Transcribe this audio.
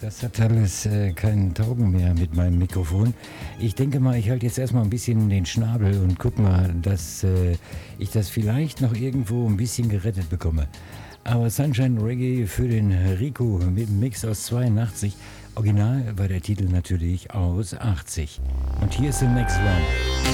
Das hat alles keinen Taugen mehr mit meinem Mikrofon. Ich denke mal, ich halte jetzt erstmal ein bisschen den Schnabel und guck mal, dass ich das vielleicht noch irgendwo ein bisschen gerettet bekomme. Aber Sunshine Reggae für den Rico mit dem Mix aus 82. Original war der Titel natürlich aus 80. Und hier ist the next one.